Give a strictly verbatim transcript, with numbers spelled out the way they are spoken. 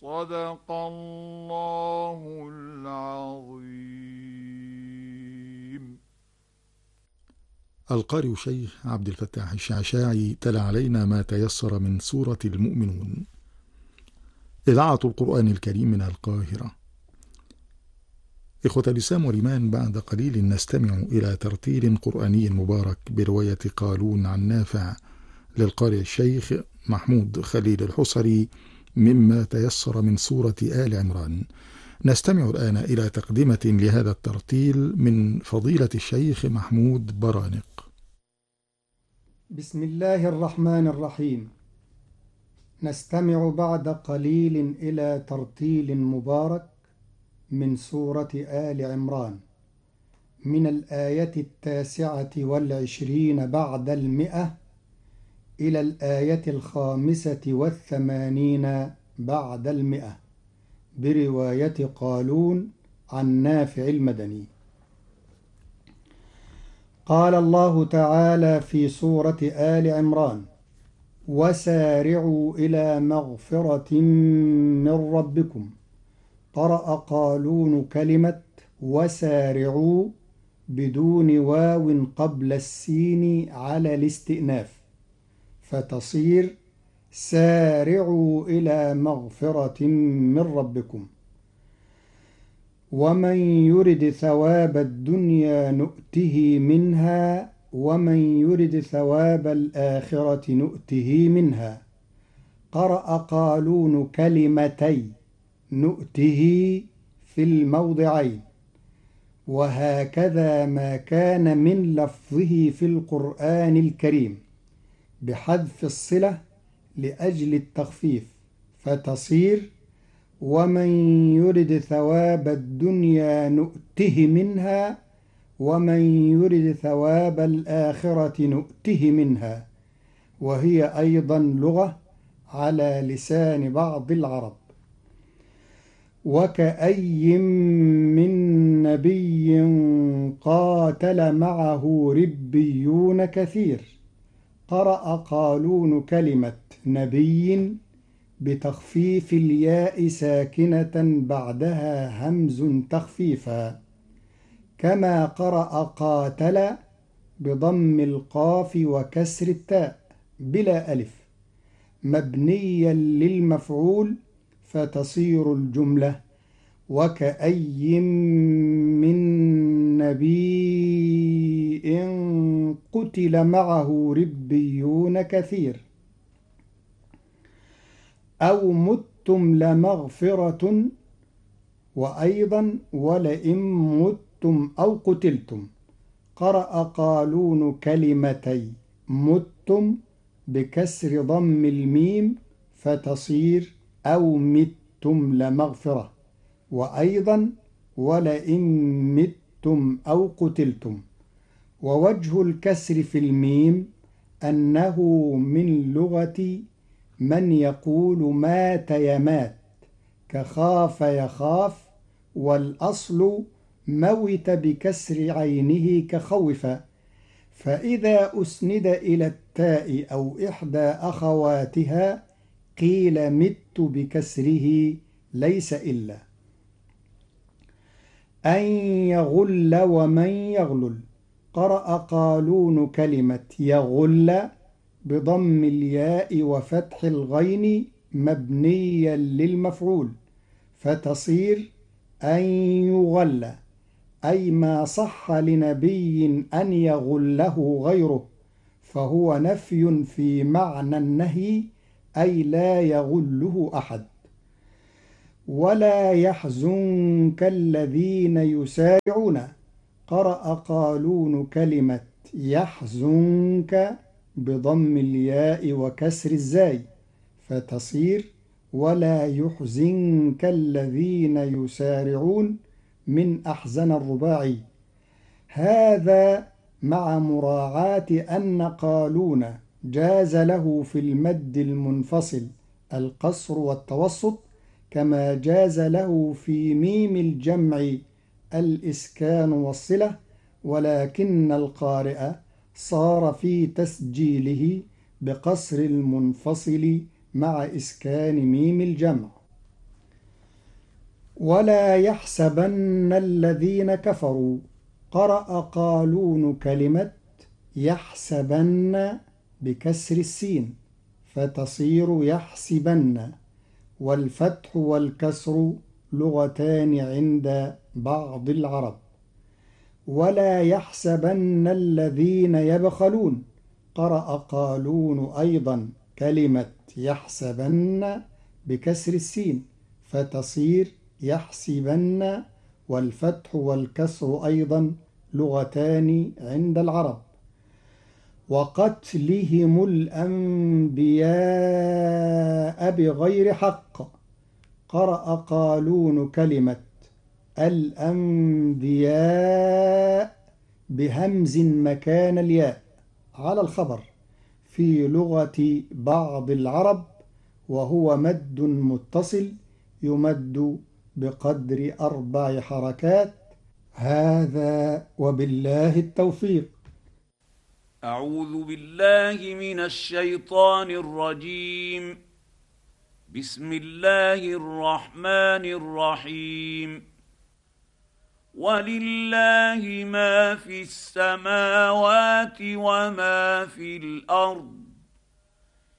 صدق الله العظيم. القارئ الشيخ عبد الفتاح الشعشاعي تلا علينا ما تيسر من سورة المؤمنون. إذاعة القرآن الكريم من القاهرة. إخوة الإسلام والإيمان، بعد قليل نستمع إلى ترتيل قرآني مبارك برواية قالون عن نافع للقارئ الشيخ محمود خليل الحصري مما تيسر من سورة آل عمران. نستمع الآن إلى تقدمة لهذا الترتيل من فضيلة الشيخ محمود برانق. بسم الله الرحمن الرحيم. نستمع بعد قليل إلى ترتيل مبارك من سورة آل عمران من الآية التاسعة والعشرين بعد المئة إلى الآية الخامسة والثمانين بعد المئة برواية قالون عن نافع المدني. قال الله تعالى في سورة آل عمران: وسارعوا إلى مغفرة من ربكم. قرأ قالون كلمة وسارعوا بدون واو قبل السين على الاستئناف، فتصير سارعوا إلى مغفرة من ربكم. ومن يرد ثواب الدنيا نؤته منها ومن يرد ثواب الآخرة نؤته منها. قرأ قالون كلمتي نؤته في الموضعين، وهكذا ما كان من لفظه في القرآن الكريم بحذف الصلة لأجل التخفيف، فتصير ومن يرد ثواب الدنيا نؤته منها ومن يرد ثواب الآخرة نؤته منها، وهي أيضا لغة على لسان بعض العرب. وكأي من نبي قاتل معه ربيون كثير. قرأ قالون كلمة نبي بتخفيف الياء ساكنة بعدها همز تخفيفا، كما قرأ قاتل بضم القاف وكسر التاء بلا ألف مبنيا للمفعول، فتصير الجملة وكأي من نبي قتل معه ربيون كثير. أو متم لمغفرة، وأيضا ولئن متم أو قتلتم. قرأ قالون كلمتي متم بكسر ضم الميم، فتصير أو متم لمغفرة، وأيضا ولئن متم أو قتلتم. ووجه الكسر في الميم أنه من لغة من يقول مات يمات كخاف يخاف، والأصل موت بكسر عينه كخوف، فإذا أسند إلى التاء أو إحدى أخواتها قيل مت بكسره ليس إلا. أن يغل ومن يغلل. قرأ قالون كلمة يغل بضم الياء وفتح الغين مبنيا للمفعول، فتصير أن يغل، أي ما صح لنبي أن يغله غيره، فهو نفي في معنى النهي، أي لا يغله أحد. ولا يحزنك الذين يسارعون. قرأ قالون كلمة يحزنك بضم الياء وكسر الزاي، فتصير ولا يحزنك الذين يسارعون من أحزن الرباعي. هذا مع مراعاة أن قالون جاز له في المد المنفصل القصر والتوسط، كما جاز له في ميم الجمع الإسكان والصلة، ولكن القارئ صار في تسجيله بقصر المنفصل مع إسكان ميم الجمع. ولا يحسبن الذين كفروا. قرأ قالون كلمة يحسبن بكسر السين فتصير يحسبن، والفتح والكسر لغتان عند بعض العرب. ولا يحسبن الذين يبخلون. قرأ قالون أيضا كلمة يحسبن بكسر السين فتصير يحسبن، والفتح والكسر أيضا لغتان عند العرب. وقتلهم الأنبياء بغير حق. قرأ قالون كلمة الأنبياء بهمز مكان الياء على الخبر في لغة بعض العرب، وهو مد متصل يمد بقدر أربع حركات. هذا وبالله التوفيق. أعوذ بالله من الشيطان الرجيم. بسم الله الرحمن الرحيم. ولله ما في السماوات وما في الأرض